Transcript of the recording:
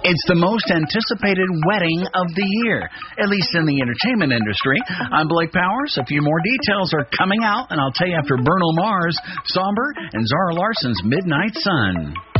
It's the most anticipated wedding of the year, at least in the entertainment industry. I'm Blake Powers. A few more details are coming out, and I'll tell you after Bruno Mars, Somber, and Zara Larson's Midnight Sun.